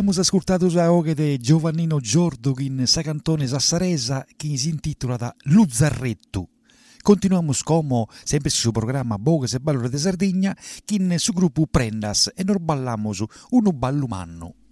Abbiamo ascoltato la voce di Giovannino Giordo in sa cantone sassaresa che si intitola da Luzzarretto. Continuiamo come sempre sul programma Bogas e Ballore de Sardegna che in su gruppo Prendas e noi balliamo su Un ballo manno.